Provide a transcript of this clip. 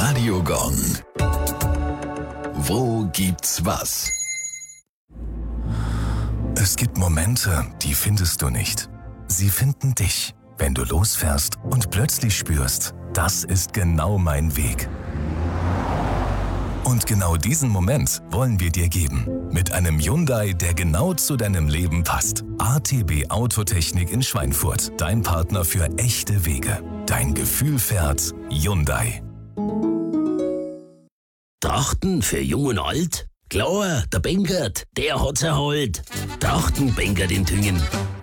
Radio Gong. Wo gibt's was? Es gibt Momente, die findest du nicht. Sie finden dich, wenn du losfährst und plötzlich spürst, das ist genau mein Weg. Und genau diesen Moment wollen wir dir geben. Mit einem Hyundai, der genau zu deinem Leben passt. ATB Autotechnik in Schweinfurt. Dein Partner für echte Wege. Dein Gefühl fährt Hyundai. Trachten für Jung und Alt? Klar, der Bengert, der hat's erholt. Trachten Bengert in Tüngen.